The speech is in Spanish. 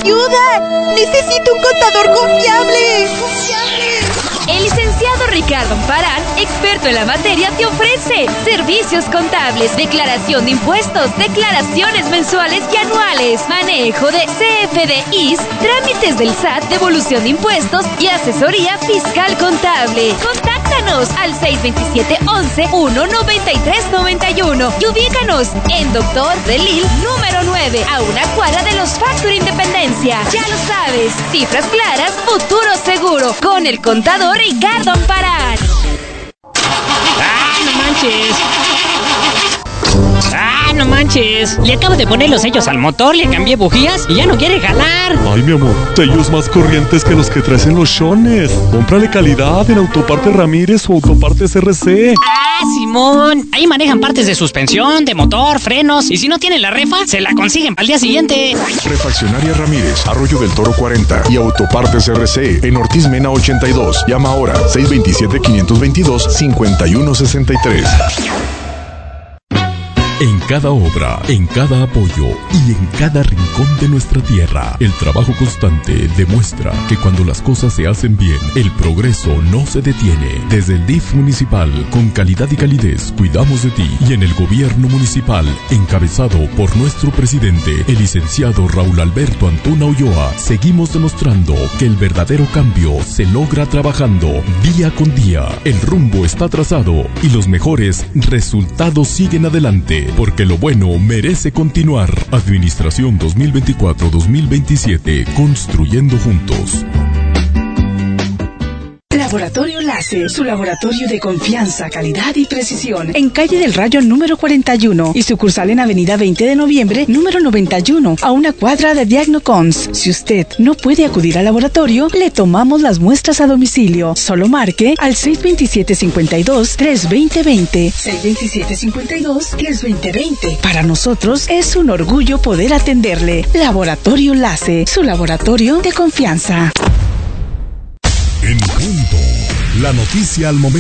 ¡Ayuda! ¡Necesito un contador confiable! El licenciado Ricardo Amparán, experto en la materia, te ofrece servicios contables, declaración de impuestos, declaraciones mensuales y anuales, manejo de CFDIs, trámites del SAT, devolución de impuestos y asesoría fiscal contable. Contáctanos al 627-11-19391 y ubícanos en Doctor Delil número 9, a una cuadra de los Factory Independencia. Ya lo sabes, cifras claras, futuro seguro, con el contador Ricardo Amparán. ¡Ay, no manches! ¡Ah, no manches! Le acabo de poner los sellos al motor, le cambié bujías y ya no quiere jalar. Ay, mi amor, sellos más corrientes que los que traes en los shones. Cómprale calidad en Autopartes Ramírez o Autopartes RC. ¡Ah, Simón! Ahí manejan partes de suspensión, de motor, frenos. Y si no tienen la refa, se la consiguen para el día siguiente. Refaccionaria Ramírez, Arroyo del Toro 40 y Autopartes RC en Ortiz Mena 82. Llama ahora 627-522-5163. En cada obra, en cada apoyo y en cada rincón de nuestra tierra, el trabajo constante demuestra que cuando las cosas se hacen bien, el progreso no se detiene. Desde el DIF municipal, con calidad y calidez, cuidamos de ti. Y en el gobierno municipal, encabezado por nuestro presidente, el licenciado Raúl Alberto Antuna Ulloa, seguimos demostrando que el verdadero cambio se logra trabajando día con día. El rumbo está trazado y los mejores resultados siguen adelante. Porque lo bueno merece continuar. Administración 2024-2027. Construyendo juntos. Laboratorio LACE, su laboratorio de confianza, calidad y precisión. En calle del Rayo número 41 y sucursal en avenida 20 de noviembre número 91, a una cuadra de Diagnocons. Si usted no puede acudir al laboratorio, le tomamos las muestras a domicilio. Solo marque al 627-52-32020. 627-52-32020. Para nosotros es un orgullo poder atenderle. Laboratorio LACE, su laboratorio de confianza. En punto, la noticia al momento.